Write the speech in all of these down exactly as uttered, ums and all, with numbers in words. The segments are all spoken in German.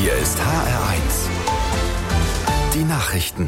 Hier ist H R eins. Die Nachrichten.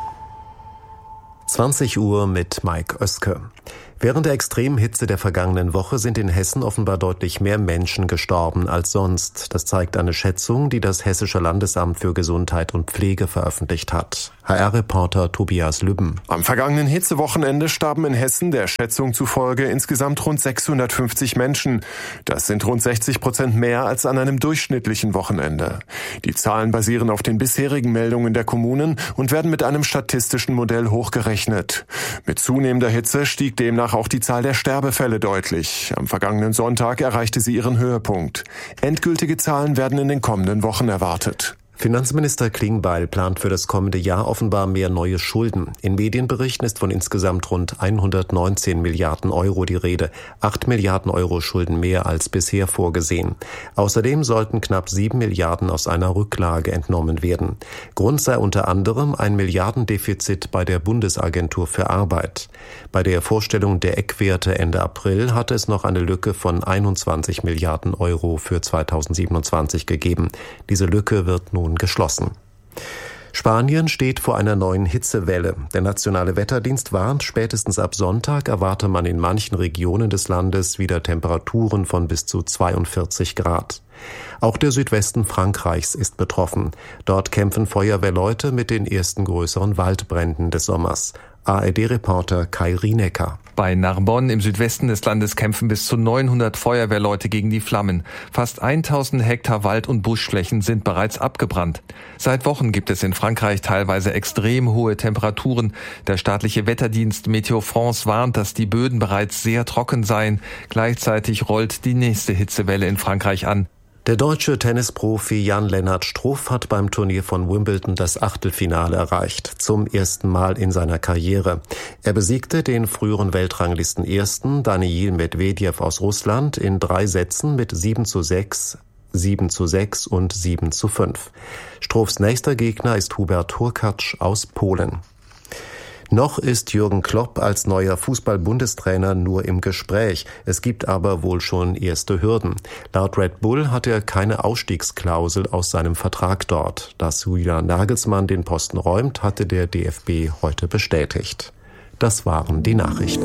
zwanzig Uhr mit Mike Oeske. Während der extremen Hitze der vergangenen Woche sind in Hessen offenbar deutlich mehr Menschen gestorben als sonst. Das zeigt eine Schätzung, die das Hessische Landesamt für Gesundheit und Pflege veröffentlicht hat. H R-Reporter Tobias Lübben. Am vergangenen Hitzewochenende starben in Hessen der Schätzung zufolge insgesamt rund sechshundertfünfzig Menschen. Das sind rund sechzig Prozent mehr als an einem durchschnittlichen Wochenende. Die Zahlen basieren auf den bisherigen Meldungen der Kommunen und werden mit einem statistischen Modell hochgerechnet. Mit zunehmender Hitze stieg demnach auch die Zahl der Sterbefälle deutlich. Am vergangenen Sonntag erreichte sie ihren Höhepunkt. Endgültige Zahlen werden in den kommenden Wochen erwartet. Finanzminister Klingbeil plant für das kommende Jahr offenbar mehr neue Schulden. In Medienberichten ist von insgesamt rund hundertneunzehn Milliarden Euro die Rede. acht Milliarden Euro Schulden mehr als bisher vorgesehen. Außerdem sollten knapp sieben Milliarden aus einer Rücklage entnommen werden. Grund sei unter anderem ein Milliardendefizit bei der Bundesagentur für Arbeit. Bei der Vorstellung der Eckwerte Ende April hatte es noch eine Lücke von einundzwanzig Milliarden Euro für zweitausendsiebenundzwanzig gegeben. Diese Lücke wird nun geschlossen. Spanien steht vor einer neuen Hitzewelle. Der nationale Wetterdienst warnt, spätestens ab Sonntag erwarte man in manchen Regionen des Landes wieder Temperaturen von bis zu zweiundvierzig Grad. Auch der Südwesten Frankreichs ist betroffen. Dort kämpfen Feuerwehrleute mit den ersten größeren Waldbränden des Sommers. A R D-Reporter Kai Rienecker. Bei Narbonne im Südwesten des Landes kämpfen bis zu neunhundert Feuerwehrleute gegen die Flammen. Fast tausend Hektar Wald- und Buschflächen sind bereits abgebrannt. Seit Wochen gibt es in Frankreich teilweise extrem hohe Temperaturen. Der staatliche Wetterdienst Météo France warnt, dass die Böden bereits sehr trocken seien. Gleichzeitig rollt die nächste Hitzewelle in Frankreich an. Der deutsche Tennisprofi Jan-Lennart Struff hat beim Turnier von Wimbledon das Achtelfinale erreicht, zum ersten Mal in seiner Karriere. Er besiegte den früheren Weltranglisten-Ersten Daniil Medvedev aus Russland in drei Sätzen mit sieben zu sechs, sieben zu sechs und sieben zu fünf. Struffs nächster Gegner ist Hubert Hurkacz aus Polen. Noch ist Jürgen Klopp als neuer Fußball-Bundestrainer nur im Gespräch. Es gibt aber wohl schon erste Hürden. Laut Red Bull hat er keine Ausstiegsklausel aus seinem Vertrag dort. Dass Julian Nagelsmann den Posten räumt, hatte der D F B heute bestätigt. Das waren die Nachrichten.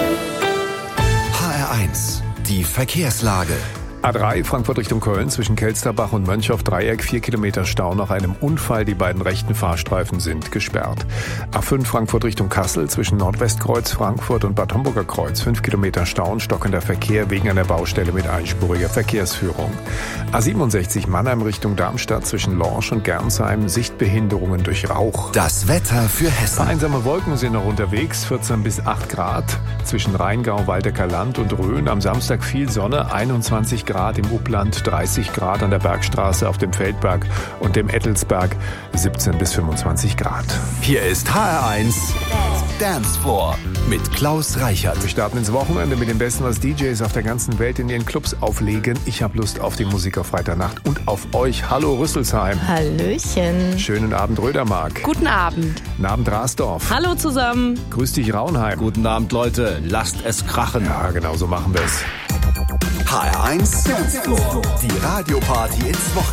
H R eins, die Verkehrslage. A drei Frankfurt Richtung Köln zwischen Kelsterbach und Mönchhoff-Dreieck, vier Kilometer Stau nach einem Unfall. Die beiden rechten Fahrstreifen sind gesperrt. A fünf Frankfurt Richtung Kassel zwischen Nordwestkreuz Frankfurt und Bad Homburger Kreuz, fünf Kilometer Stau und stockender Verkehr wegen einer Baustelle mit einspuriger Verkehrsführung. A siebenundsechzig Mannheim Richtung Darmstadt zwischen Lorsch und Gernsheim, Sichtbehinderungen durch Rauch. Das Wetter für Hessen. Einsame Wolken sind noch unterwegs, vierzehn bis acht Grad zwischen Rheingau, Waldecker Land und Rhön. Am Samstag viel Sonne, einundzwanzig Grad. Grad im Upland, dreißig Grad an der Bergstraße auf dem Feldberg und dem Ettelsberg, siebzehn bis fünfundzwanzig Grad. Hier ist H R eins Dance Floor mit Klaus Reichert. Wir starten ins Wochenende mit dem Besten, was D Js auf der ganzen Welt in ihren Clubs auflegen. Ich habe Lust auf die Musik auf Freitagnacht und auf euch. Hallo Rüsselsheim. Hallöchen. Schönen Abend Rödermark. Guten Abend. Guten Abend Rasdorf. Hallo zusammen. Grüß dich Raunheim. Guten Abend Leute, lasst es krachen. Ja, genau so machen wir es. H R eins, die Radioparty ins Wochenende.